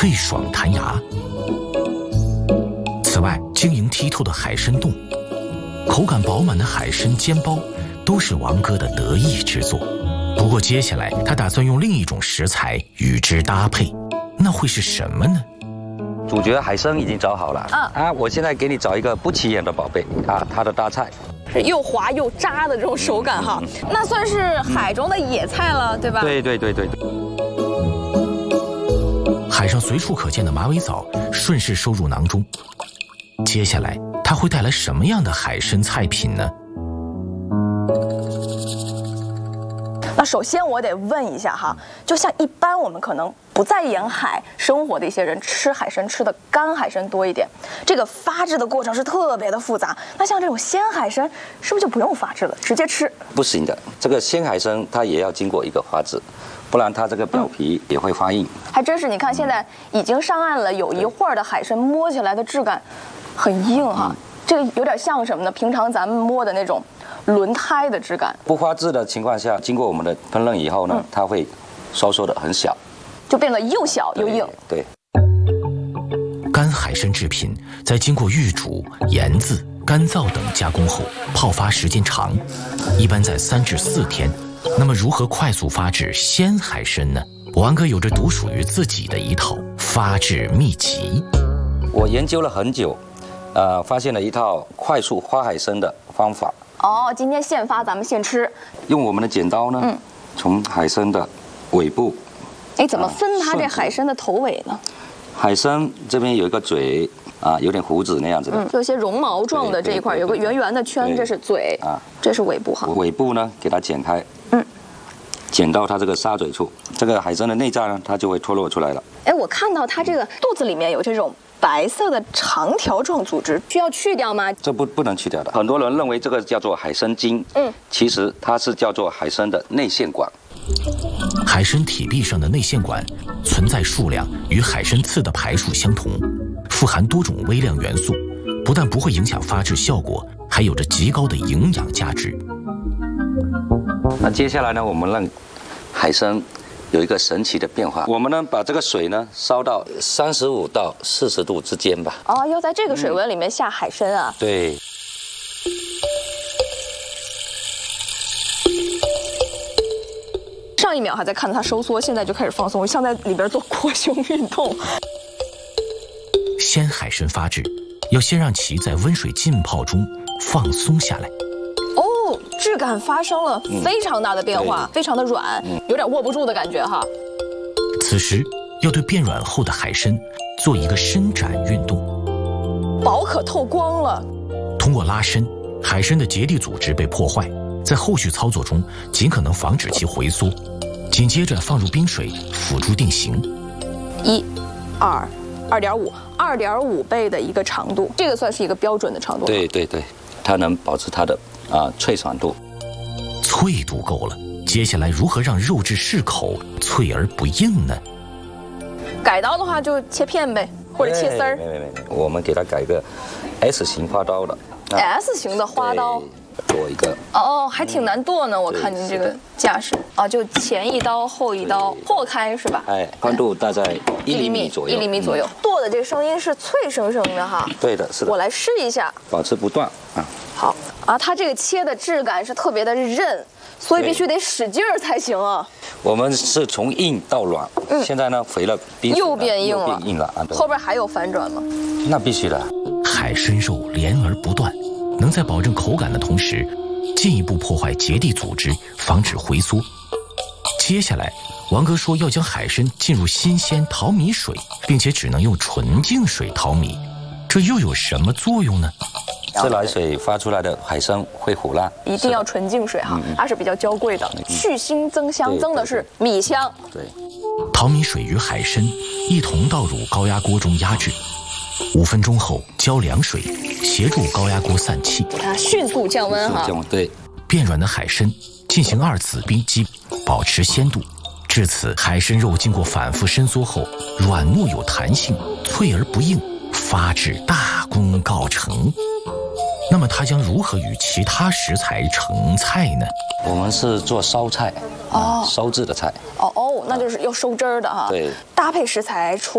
脆爽弹牙。此外，晶莹剔透的海参冻、口感饱满的海参煎包，都是王哥的得意之作。不过接下来他打算用另一种食材与之搭配，那会是什么呢？ 主角海参已经找好了我现在给你找一个不起眼的宝贝它的搭菜。 是又滑又渣的这种手感哈，那算是海中的野菜了，对吧？ 对。 海上随处可见的马尾藻顺势收入囊中，接下来它会带来什么样的海参菜品呢？ 那首先我得问一下哈，就像一般我们可能不在沿海生活的一些人，吃海参吃的干海参多一点，这个发制的过程是特别的复杂。那像这种鲜海参是不是就不用发制了，直接吃？ 不行的，这个鲜海参它也要经过一个发制，不然它这个表皮也会发硬。 还真是，你看现在已经上岸了，有一会儿的海参摸起来的质感很硬哈，这个有点像什么呢？平常咱们摸的那种轮胎的质感。 不发制的情况下，经过我们的烹饪以后呢，它会收缩的很小， 就变得又小又硬。 对。 干海参制品在经过预煮、盐渍、干燥等加工后，泡发时间长，一般在3至4天。那么如何快速发制鲜海参呢？王哥有着独属于自己的一套发制秘籍。 我研究了很久，发现了一套快速发海参的方法。 今天现发，咱们现吃。 用我们的剪刀呢，从海参的尾部， 怎么分它这海参的头尾呢？ 海参这边有一个嘴有点胡子那样子的， 就有些绒毛状的这一块有个圆圆的圈，这是嘴这是尾部哈。 尾部呢，给它剪开，剪到它这个沙嘴处，这个海参的内脏呢，它就会脱落出来了。 我看到它这个肚子里面有这种白色的长条状组织，需要去掉吗？ 这不能去掉的。很多人认为这个叫做海参筋，其实它是叫做海参的内腺管。 海参体壁上的内腺管存在数量与海参刺的排数相同，富含多种微量元素，不但不会影响发制效果，还有着极高的营养价值。 那接下来呢，我们让海参有一个神奇的变化。我们呢，把这个水呢烧到35到40度之间吧。 要在这个水温里面下海参啊？ 对。 上一秒还在看着它收缩，现在就开始放松，像在里边做扩胸运动。 鲜海参发制，要先让其在温水浸泡中放松下来。 质感发生了非常大的变化，非常的软，有点握不住的感觉哈。 此时要对变软后的海参做一个伸展运动， 薄可透光了。 通过拉伸，海参的结缔组织被破坏，在后续操作中尽可能防止其回缩。紧接着放入冰水辅助定型。2.5 倍的一个长度，这个算是一个标准的长度。 对，它能保持它的脆爽度。 脆度够了，接下来如何让肉质适口、脆而不硬呢？ 改刀的话就切片呗，或者切丝儿。 没，我们给它改个 S 型花刀的。 S 型的花刀。 剁一个。 还挺难剁呢，我看您这个架势就前一刀后一刀破开是吧？ 宽度大概1厘米左右。 1厘米左右。剁的这个声音是脆生生的哈。 对的，是的。 我来试一下， 保持不断好它这个切的质感是特别的韧，所以必须得使劲儿才行啊。 我们是从硬到软，现在呢肥了冰水又变硬了，后边还有反转吗？ 那必须的。 海参肉连而不断，能在保证口感的同时，进一步破坏结缔组织，防止回缩。接下来，王哥说要将海参浸入新鲜淘米水，并且只能用纯净水淘米，这又有什么作用呢？ 自来水发出来的海参会腐烂， 一定要纯净水哈，它是比较娇贵的，去腥增香，增的是米香。 对， 淘米水与海参一同倒入高压锅中压制，5分钟后浇凉水，协助高压锅散气， 给它迅速降温哈。 对， 变软的海参进行2次冰激，保持鲜度。至此，海参肉经过反复伸缩后，软糯有弹性，脆而不硬，发制大功告成。那么它将如何与其他食材成菜呢？ 我们是做烧菜，收制的菜。 那就是要收汁儿的哈。 对， 搭配食材除